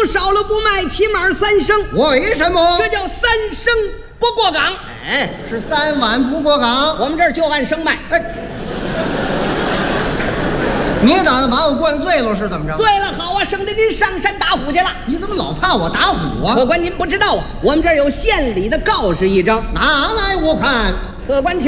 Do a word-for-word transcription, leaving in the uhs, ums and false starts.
少了不卖，起码三升。 为什么？ 这叫三升不过岗。 哎，是三碗不过岗。 我们这儿就按升卖。 哎，你打算把我灌醉了是怎么着？ 对了，好啊，省得您上山打虎去了。 你怎么老怕我打虎啊？ 客官您不知道啊，我们这儿有县里的告示一张， 拿来我看。 客官请。